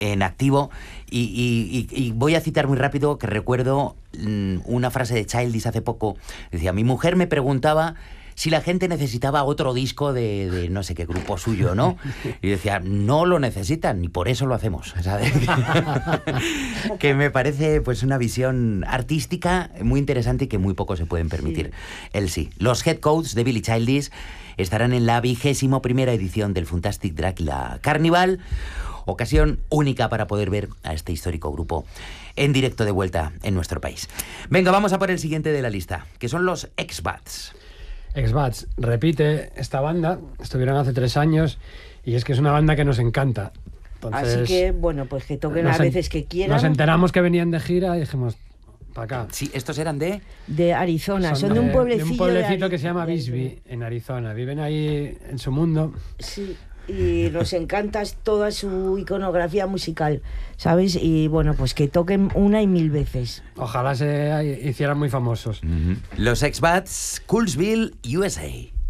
en activo y voy a citar muy rápido que recuerdo una frase de Childish hace poco. Decía, mi mujer me preguntaba si la gente necesitaba otro disco de no sé qué grupo suyo, ¿no? Y decía, no lo necesitan, y por eso lo hacemos, ¿sabes? Que me parece pues una visión artística muy interesante y que muy pocos se pueden permitir. Sí. Él sí. Los Head Coats de Billy Childish estarán en la 21ª edición del Fantastic Dracula Carnival, ocasión única para poder ver a este histórico grupo en directo de vuelta en nuestro país. Venga, vamos a por el siguiente de la lista, que son los X-Bats. X-Bats repite esta banda, estuvieron hace 3 años y es que es una banda que nos encanta. Entonces, así que, bueno, pues que toquen a veces que quieran. Nos enteramos que venían de gira y dijimos, para acá. Sí, estos eran de Arizona, son de un pueblecillo. De un pueblecito que se llama Bisbee, en Arizona. Viven ahí en su mundo. Sí, y nos encanta toda su iconografía musical, ¿sabes? Y bueno, pues que toquen 1 y 1000 veces. Ojalá se hicieran muy famosos. Los X-Bats, Coolsville, USA.